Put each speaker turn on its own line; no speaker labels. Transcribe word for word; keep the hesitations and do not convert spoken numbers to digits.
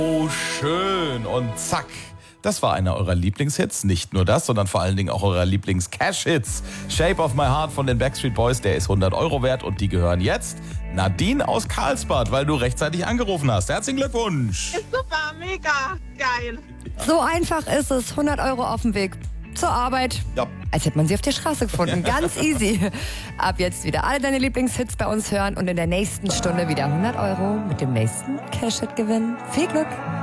Oh, schön. Und zack. Das war einer eurer Lieblingshits. Nicht nur das, sondern vor allen Dingen auch eurer Lieblings-Cash-Hits. Shape of My Heart von den Backstreet Boys, der ist hundert Euro wert. Und die gehören jetzt Nadine aus Karlsbad, weil du rechtzeitig angerufen hast. Herzlichen Glückwunsch.
Ist super, mega geil.
So einfach ist es. hundert Euro auf dem Weg zur Arbeit.
Ja.
Als hätte man sie auf der Straße gefunden. Ganz easy. Ab jetzt wieder alle deine Lieblingshits bei uns hören und in der nächsten Stunde wieder hundert Euro mit dem nächsten Cash-Hit gewinnen. Viel Glück!